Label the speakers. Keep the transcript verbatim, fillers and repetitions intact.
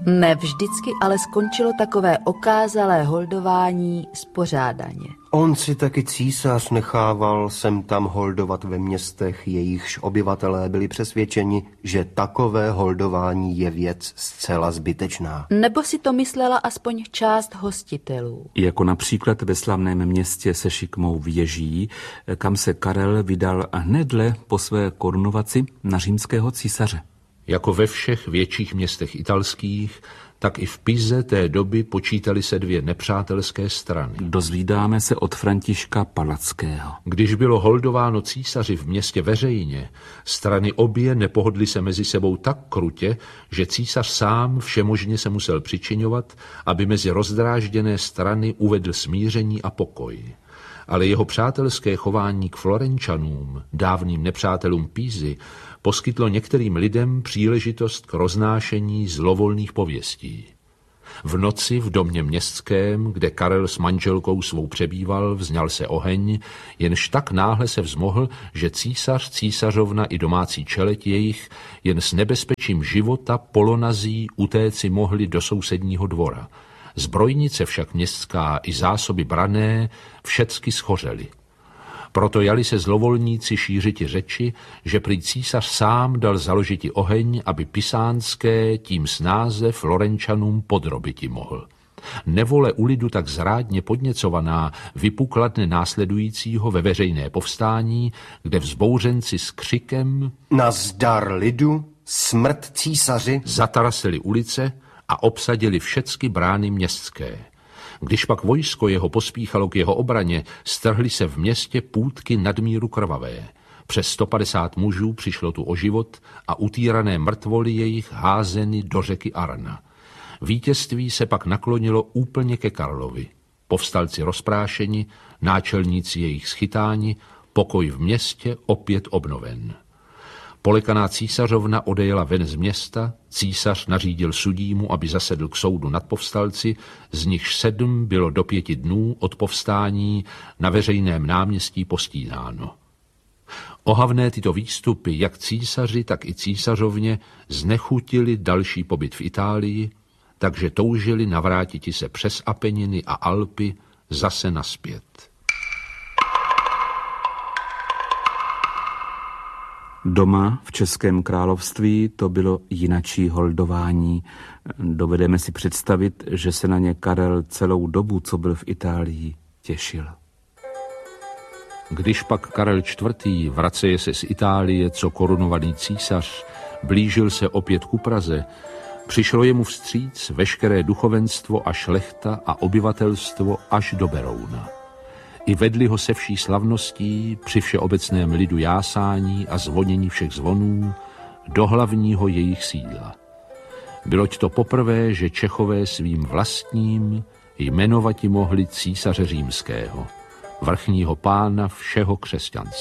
Speaker 1: Ne vždycky ale skončilo takové okázalé holdování spořádaně.
Speaker 2: On si taky císař nechával sem tam holdovat ve městech, jejichž obyvatelé byli přesvědčeni, že takové holdování je věc zcela zbytečná.
Speaker 1: Nebo si to myslela aspoň část hostitelů.
Speaker 3: Jako například ve slavném městě se šikmou věží, kam se Karel vydal hnedle po své korunovaci na římského císaře.
Speaker 4: Jako ve všech větších městech italských, tak i v Pize té doby počítali se dvě nepřátelské strany.
Speaker 3: Dozvídáme se od Františka Palackého.
Speaker 4: Když bylo holdováno císaři v městě veřejně, strany obě nepohodly se mezi sebou tak krutě, že císař sám všemožně se musel přičiňovat, aby mezi rozdrážděné strany uvedl smíření a pokoj. Ale jeho přátelské chování k Florenčanům, dávným nepřátelům Pízy, poskytlo některým lidem příležitost k roznášení zlovolných pověstí. V noci v domě městském, kde Karel s manželkou svou přebýval, vzňal se oheň, jenž tak náhle se vzmohl, že císař, císařovna i domácí čeleť jejich jen s nebezpečím života polonazí utéci mohli do sousedního dvora. Zbrojnice však městská i zásoby branné všecky schořely. Proto jali se zlovolníci šířiti řeči, že prý císař sám dal založiti oheň, aby pisánské tím snáze Florenčanům podrobiti mohl. Nevole u lidu tak zrádně podněcovaná vypukla dne následujícího ve veřejné povstání, kde vzbouřenci s křikem
Speaker 2: "Nazdar lidu, smrt císaři"
Speaker 4: zatarasili ulice a obsadili všecky brány městské. Když pak vojsko jeho pospíchalo k jeho obraně, strhly se v městě půtky nadmíru krvavé. Přes sto padesát mužů přišlo tu o život a utýrané mrtvoly jejich házeny do řeky Arna. Vítězství se pak naklonilo úplně ke Karlovi. Povstalci rozprášeni, náčelníci jejich schytáni, pokoj v městě opět obnoven. Polekaná císařovna odejela ven z města, císař nařídil sudímu, aby zasedl k soudu nad povstalci, z nichž sedm bylo do pěti dnů od povstání na veřejném náměstí postínáno. Ohavné tyto výstupy, jak císaři, tak i císařovně, znechutili další pobyt v Itálii, takže toužili navrátiti se přes Apeniny a Alpy zase naspět.
Speaker 3: Doma v Českém království to bylo jinačí holdování. Dovedeme si představit, že se na ně Karel celou dobu, co byl v Itálii, těšil.
Speaker 4: Když pak Karel čtvrtý vraceje se z Itálie, co korunovaný císař, blížil se opět ku Praze, přišlo jemu vstříc veškeré duchovenstvo a šlechta a obyvatelstvo až do Berouna. I vedli ho se vší slavností při všeobecném lidu jásání a zvonění všech zvonů do hlavního jejich sídla. Byloť to poprvé, že Čechové svým vlastním jmenovati mohli císaře římského, vrchního pána všeho křesťanství.